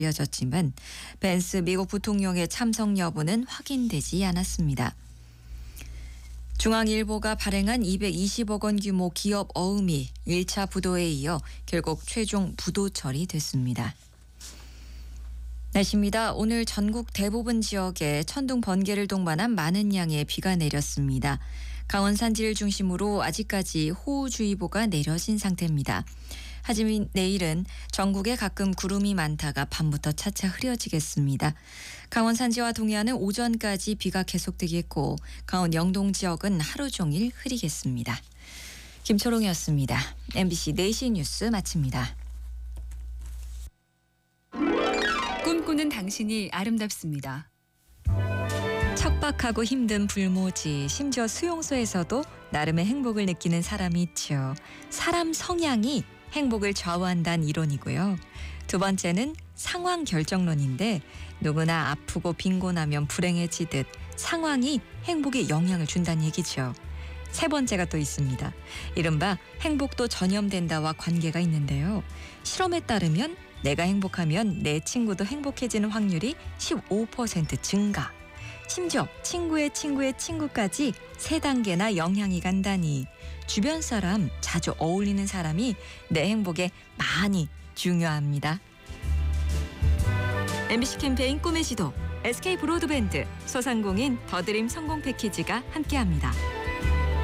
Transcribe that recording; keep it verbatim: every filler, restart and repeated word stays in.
알려졌지만 벤스 미국 부통령의 참석 여부는 확인되지 않았습니다. 중앙일보가 발행한 이백이십억 원 규모 기업 어음이 일 차 부도에 이어 결국 최종 부도 처리됐습니다. 날씨입니다. 오늘 전국 대부분 지역에 천둥 번개를 동반한 많은 양의 비가 내렸습니다. 강원 산지를 중심으로 아직까지 호우주의보가 내려진 상태입니다. 하지만 내일은 전국에 가끔 구름이 많다가 밤부터 차차 흐려지겠습니다. 강원 산지와 동해안은 오전까지 비가 계속되겠고 강원 영동 지역은 하루 종일 흐리겠습니다. 김초롱이었습니다. 엠비씨 네 시 뉴스 마칩니다. 꿈꾸는 당신이 아름답습니다. 척박하고 힘든 불모지, 심지어 수용소에서도 나름의 행복을 느끼는 사람이 있죠. 사람 성향이 행복을 좌우한다는 이론이고요. 두 번째는 상황 결정론인데 누구나 아프고 빈곤하면 불행해지듯 상황이 행복에 영향을 준다는 얘기죠. 세 번째가 또 있습니다. 이른바 행복도 전염된다와 관계가 있는데요. 실험에 따르면 내가 행복하면 내 친구도 행복해지는 확률이 십오 퍼센트 증가. 심지어 친구의 친구의 친구까지 세 단계나 영향이 간다니 주변 사람, 자주 어울리는 사람이 내 행복에 많이 중요합니다. 엠비씨 캠페인 꿈의 지도, 에스케이 브로드밴드, 소상공인 더드림 성공 패키지가 함께합니다.